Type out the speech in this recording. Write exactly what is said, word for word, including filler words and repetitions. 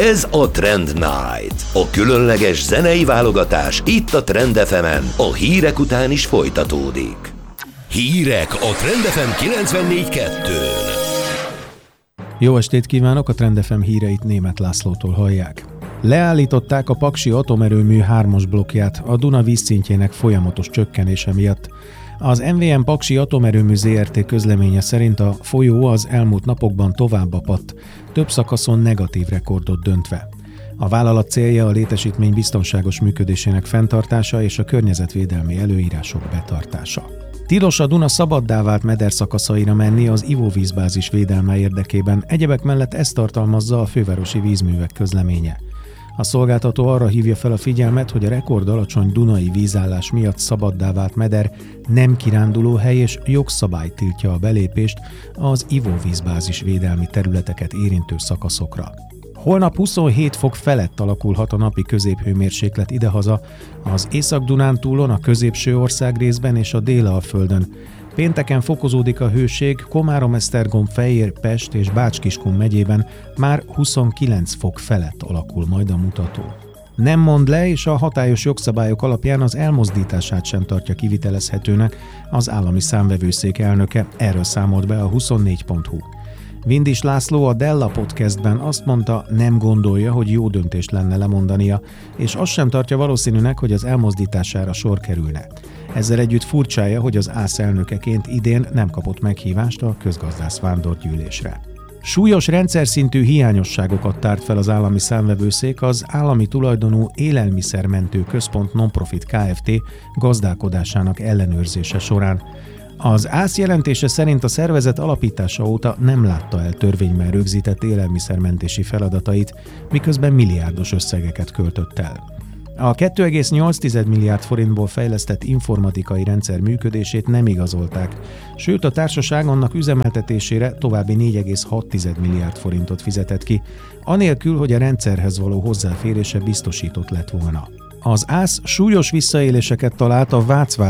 Ez a Trend Night, a különleges zenei válogatás itt a Trend ef emen, a hírek után is folytatódik. Hírek a Trend ef em kilencvennégy kettőn. Jó estét kívánok, a Trend ef em híreit Németh Lászlótól hallják. Leállították a Paksi atomerőmű hármas blokkját a Duna vízszintjének folyamatos csökkenése miatt. Az em vé em Paksi Atomerőmű zé er té közleménye szerint a folyó az elmúlt napokban tovább apadt, több szakaszon negatív rekordot döntve. A vállalat célja a létesítmény biztonságos működésének fenntartása és a környezetvédelmi előírások betartása. Tilos a Duna szabaddá vált mederszakaszaira menni az ivóvízbázis védelme érdekében, egyebek mellett ezt tartalmazza a fővárosi vízművek közleménye. A szolgáltató arra hívja fel a figyelmet, hogy a rekord alacsony dunai vízállás miatt szabaddá vált meder nem kirándulóhely és jogszabály tiltja a belépést az ivóvízbázis védelmi területeket érintő szakaszokra. Holnap huszonhét fok felett alakulhat a napi középhőmérséklet idehaza, az Észak-Dunántúlon, a középső országrészben és a Dél-Alföldön. Pénteken fokozódik a hőség, Komárom-Esztergom, Fejér, Pest és Bács-Kiskun megyében már huszonkilenc fok felett alakul majd a mutató. Nem mond le, és a hatályos jogszabályok alapján az elmozdítását sem tartja kivitelezhetőnek az állami számvevőszék elnöke, erről számolt be a huszonnégy pont hu. Vindis László a Della Podcastben azt mondta, nem gondolja, hogy jó döntést lenne lemondania, és azt sem tartja valószínűnek, hogy az elmozdítására sor kerülne. Ezzel együtt furcsája, hogy az ÁSZ elnökeként idén nem kapott meghívást a közgazdász vándorgyűlésre. Súlyos rendszerszintű hiányosságokat tárt fel az állami számvevőszék az állami tulajdonú Élelmiszermentő Központ Nonprofit Kft. Gazdálkodásának ellenőrzése során. Az ÁSZ jelentése szerint a szervezet alapítása óta nem látta el törvényben rögzített élelmiszermentési feladatait, miközben milliárdos összegeket költött el. A két egész nyolc milliárd forintból fejlesztett informatikai rendszer működését nem igazolták, sőt a társaság annak üzemeltetésére további négy egész hat milliárd forintot fizetett ki, anélkül, hogy a rendszerhez való hozzáférése biztosított lett volna. Az ÁSZ súlyos visszaéléseket talált a Vácvár